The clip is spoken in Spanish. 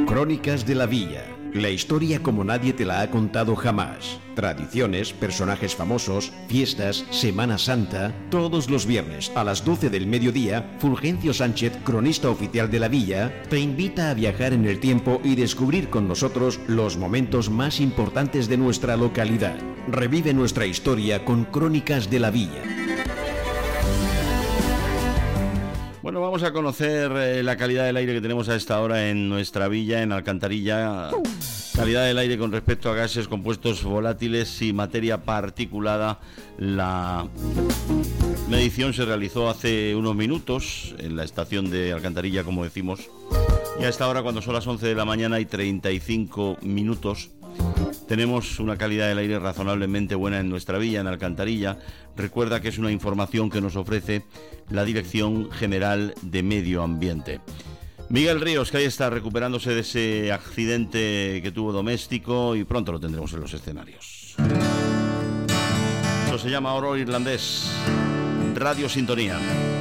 Crónicas de la Villa. La historia como nadie te la ha contado jamás. Tradiciones, personajes famosos, fiestas, Semana Santa. Todos los viernes a las 12 del mediodía, Fulgencio Sánchez, cronista oficial de la Villa, te invita a viajar en el tiempo y descubrir con nosotros los momentos más importantes de nuestra localidad. Revive nuestra historia con Crónicas de la Villa. Bueno, vamos a conocer la calidad del aire que tenemos a esta hora en nuestra villa, en Alcantarilla. Calidad del aire con respecto a gases, compuestos volátiles y materia particulada. La medición se realizó hace unos minutos en la estación de Alcantarilla, como decimos. Y a esta hora, cuando son las 11 de la mañana y 35 minutos, tenemos una calidad del aire razonablemente buena en nuestra villa, en Alcantarilla. Recuerda que es una información que nos ofrece la Dirección General de Medio Ambiente. Miguel Ríos, que ahí está recuperándose de ese accidente que tuvo doméstico y pronto lo tendremos en los escenarios. Esto se llama Oro Irlandés, Radio Sintonía.